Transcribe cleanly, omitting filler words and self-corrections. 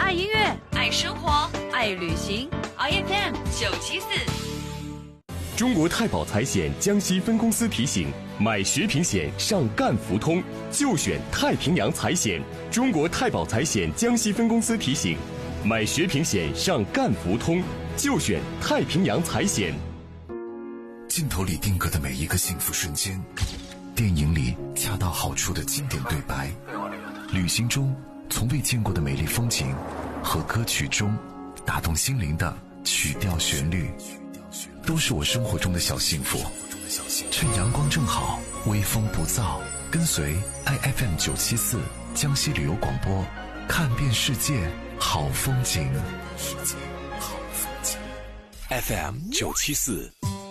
爱音乐，爱生活，爱旅行。IFM 974。 中国太保财险江西分公司提醒：买学平险上赣福通，就选太平洋财险。中国太保财险江西分公司提醒：买学平险上赣福通，就选太平洋财险。 镜头里定格的每一个幸福瞬间，电影里恰到好处的经典对白，旅行中从未见过的美丽风景，和歌曲中打动心灵的曲调旋律，都是我生活中的小幸福。趁阳光正好，微风不燥，跟随 IFM 974江西旅游广播，看遍世界好风景。FM 974